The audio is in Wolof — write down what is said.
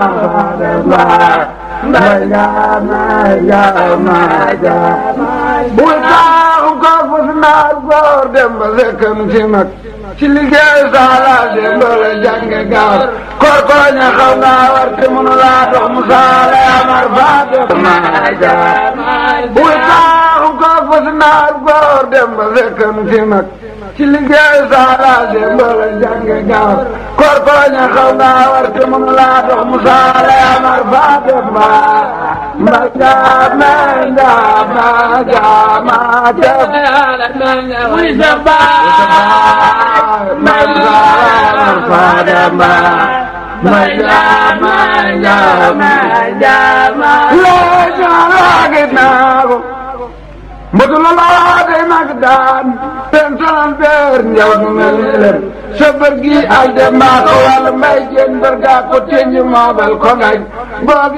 bul taaxu ko fus naar góor dem ba lekkam ci mag ci liggéey saala dem ba la jànge gaaw koor ko ña xaw ngaa war te mënu laa dox mu saala amar faa def maaja bul taaxu ko fus naar góor dem ba lekkam ci mag ci liggéey saala dem ba la jànge gaaw koor ko ña xaw ngaa war te mënu laa dox mu saala amar faa def maaja mbëtula laa day mag daan ten sanan beer njaw nu mel ni leen sa bër gi al de maa ko wàll mbay jeen bër gaa ko teñu moobal ko ngañ